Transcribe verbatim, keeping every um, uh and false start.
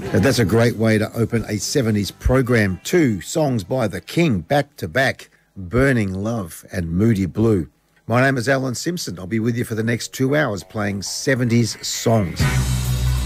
And that's a great way to open a seventies program. Two songs by The King, back to back, Burning Love and Moody Blue. My name is Alan Simpson. I'll be with you for the next two hours playing seventies songs.